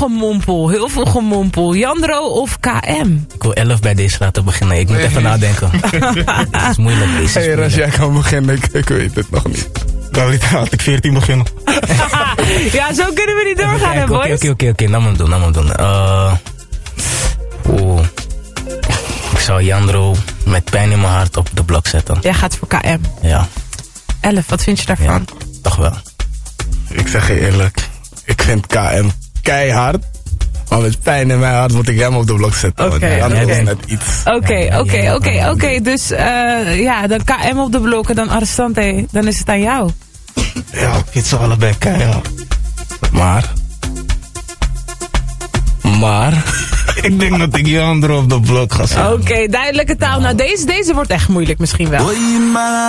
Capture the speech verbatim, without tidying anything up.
gemompel, heel veel gemompel. Jandro of K M? Ik wil elf bij deze laten beginnen. Ik moet even nadenken. Het is moeilijk, deze is Hey, als jij kan beginnen, ik, ik weet het nog niet. Dan laat ik veertien beginnen. Ja, zo kunnen we niet doorgaan, hè, boys? Oké, oké, oké. Laat me doen, laat me doen. Uh, Oeh. Ik zou Jandro met pijn in mijn hart op de blok zetten. Jij gaat voor K M. Ja. elf, wat vind je daarvan? Ja, toch wel. Ik zeg je eerlijk, ik vind K M keihard. Maar met pijn in mijn hart moet ik hem op de blok zetten. Oké, want Jandro oké. is net iets. Oké, oké, oké, oké. Dus uh, ja, dan K M op de blok en dan Arrestante. Dan is het aan jou. Ja, ik vind ze allebei keihard. Maar. Maar. Ik denk dat ik Jandro op de blok ga zetten. Oké, okay, duidelijke taal. Nou, deze, deze wordt echt moeilijk misschien wel.